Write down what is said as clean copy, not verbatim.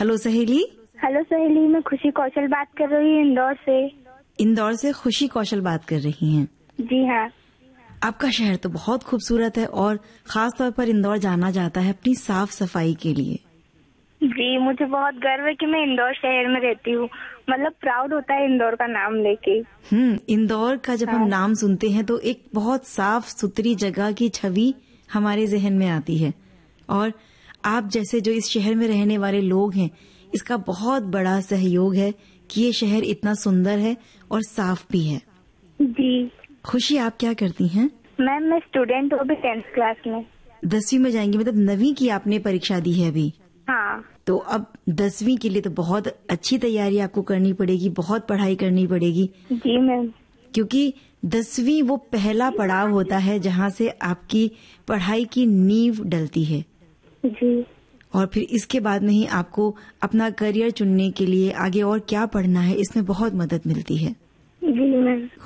Hello सहेली। Hello सहेली, मैं खुशी कौशल बात कर रही हूँ इंदौर से। इंदौर से खुशी कौशल बात कर रही हैं? जी हाँ। आपका शहर तो बहुत खूबसूरत है और खास तौर पर इंदौर जाना जाता है अपनी साफ सफाई के लिए। जी, मुझे बहुत गर्व है कि मैं इंदौर शहर में रहती हूँ। मतलब प्राउड होता है इंदौर का नाम लेके। इंदौर का जब हम नाम सुनते हैं तो एक बहुत साफ सुथरी जगह की छवि हमारे जहन में आती है और आप जैसे जो इस शहर में रहने वाले लोग हैं, इसका बहुत बड़ा सहयोग है कि ये शहर इतना सुंदर है और साफ भी है। जी। खुशी, आप क्या करती हैं? मैम, मैं स्टूडेंट हूँ अभी 10th क्लास में। 10वीं में जाएंगी, मतलब 9वीं की आपने परीक्षा दी है अभी? हाँ। तो अब 10वीं के लिए तो बहुत अच्छी तैयारी आपको करनी पड़ेगी, बहुत पढ़ाई करनी पड़ेगी। जी मैम। क्योंकि 10वीं वो पहला पड़ाव होता है जहाँ से आपकी पढ़ाई की नींव डलती है। जी। और फिर इसके बाद में ही आपको अपना करियर चुनने के लिए आगे और क्या पढ़ना है, इसमें बहुत मदद मिलती है। जी मैम।